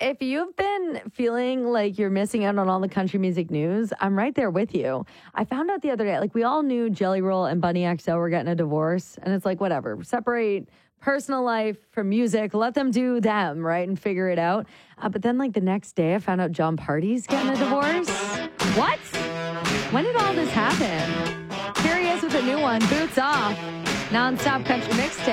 if you've been feeling like you're missing out on all the country music news, I'm right there with you. I found out the other day, like we all knew Jelly Roll and Bunny XO were getting a divorce, and it's like, whatever, separate personal life from music, let them do them, right, and figure it out. But then like the next day, I found out John Party's getting a divorce. What? When did all this happen? Here he is with a new one, Boots Off, non-stop country mixtape.